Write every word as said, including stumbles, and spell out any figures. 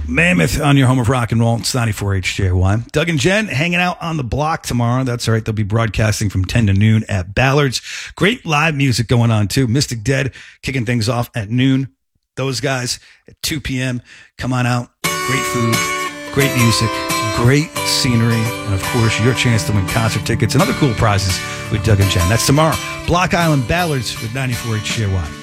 Mammoth on your home of rock and roll. It's ninety-four H J Y. Doug and Jen hanging out on the block tomorrow. That's all right. They'll be broadcasting from ten to noon at Ballard's. Great live music going on, too. Mystic Dead kicking things off at noon. Those guys at two p.m. Come on out. Great food, great music, great scenery, and, of course, your chance to win concert tickets and other cool prizes with Doug and Jen. That's tomorrow. Block Island Ballards with ninety-four H J Y.